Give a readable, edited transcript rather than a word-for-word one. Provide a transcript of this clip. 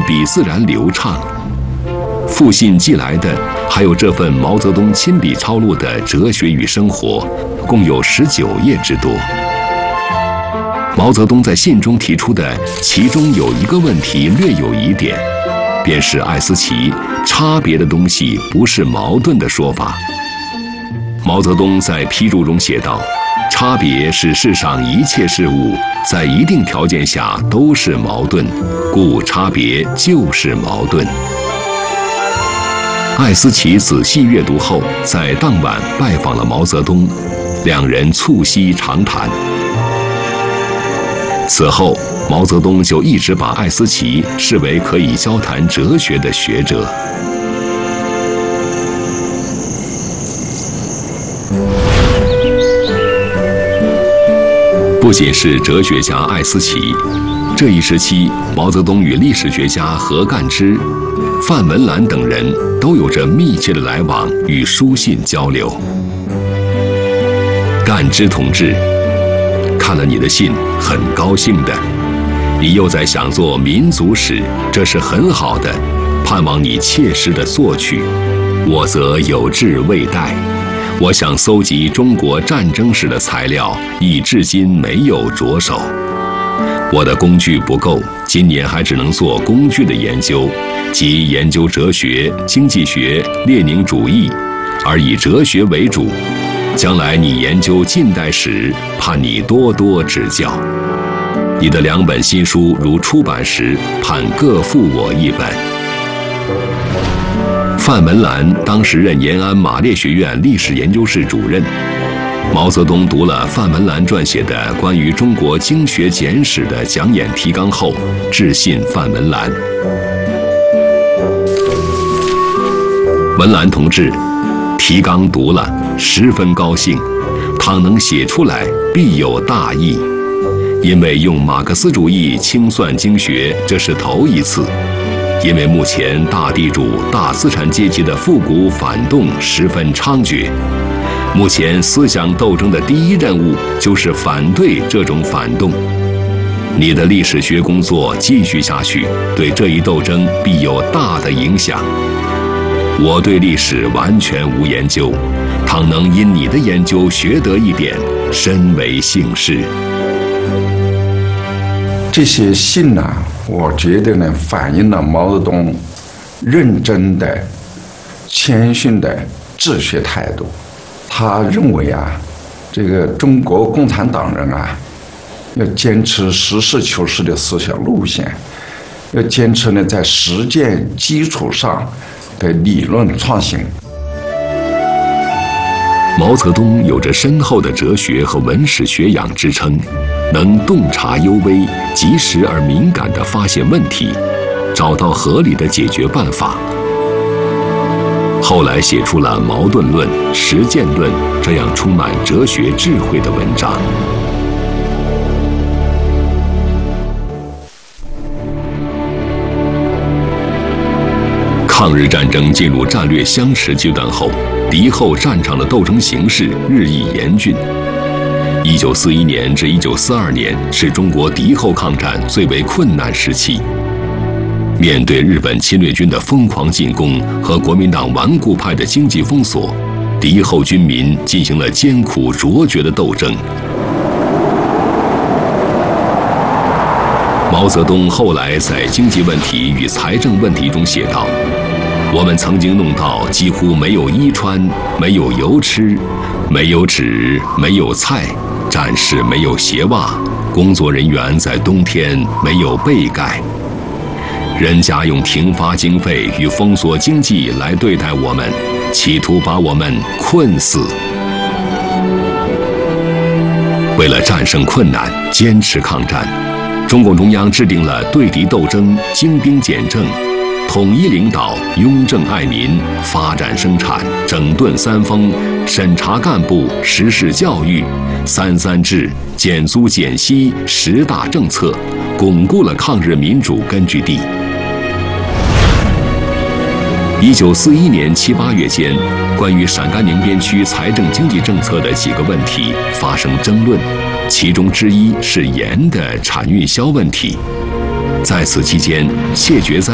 笔自然流畅。复信寄来的还有这份毛泽东亲笔抄录的《哲学与生活》，共有19页之多。毛泽东在信中提出的其中有一个问题略有疑点，便是艾思奇差别的东西不是矛盾的说法。毛泽东在批注中写道：差别是世上一切事物在一定条件下都是矛盾，故差别就是矛盾。艾思奇仔细阅读后，在当晚拜访了毛泽东，两人促膝长谈。此后，毛泽东就一直把艾思奇视为可以交谈哲学的学者。不仅是哲学家艾思奇，这一时期，毛泽东与历史学家何干之、范文澜等人都有着密切的来往与书信交流。干之同志，看了你的信，很高兴的。你又在想做民族史，这是很好的，盼望你切实的做去。我则有志未逮，我想搜集中国战争史的材料，已至今没有着手。我的工具不够，今年还只能做工具的研究，即研究哲学、经济学、列宁主义，而以哲学为主。将来你研究近代史，盼你多多指教。你的2本新书如出版时，盼各付我1本。范文澜当时任延安马列学院历史研究室主任。毛泽东读了范文澜撰写的关于中国经学简史的讲演提纲后，致信范文澜。文澜同志，提纲读了，十分高兴，倘能写出来，必有大益。因为用马克思主义清算经学，这是头一次。因为目前大地主、大资产阶级的复古反动十分猖獗，目前思想斗争的第一任务就是反对这种反动。你的历史学工作继续下去，对这一斗争必有大的影响。我对历史完全无研究，倘能因你的研究学得一点，深为幸事。 这些信呢，我觉得呢，反映了毛泽东认真的、谦逊的治学态度。他认为啊，这个中国共产党人啊，要坚持实事求是的思想路线，要坚持呢在实践基础上的理论创新。 毛泽东有着深厚的哲学和文史学养支撑，能洞察幽微，及时而敏感地发现问题，找到合理的解决办法。后来写出了《矛盾论》《实践论》这样充满哲学智慧的文章。抗日战争进入战略相持阶段后，敌后战场的斗争形势日益严峻。1941年至1942年是中国敌后抗战最为困难时期。面对日本侵略军的疯狂进攻和国民党顽固派的经济封锁，敌后军民进行了艰苦卓绝的斗争。毛泽东后来在经济问题与财政问题中写道：我们曾经弄到几乎没有衣穿，没有油吃，没有纸，没有菜，战士没有鞋袜，工作人员在冬天没有被盖。人家用停发经费与封锁经济来对待我们，企图把我们困死。为了战胜困难，坚持抗战，中共中央制定了对敌斗争、精兵简政、统一领导、拥政爱民、发展生产、整顿三风、审查干部、实施教育、3.3制、减租减息10大政策，巩固了抗日民主根据地。1941年7、8月间，关于陕甘宁边区财政经济政策的几个问题发生争论，其中之一是盐的产运销问题。在此期间，谢觉哉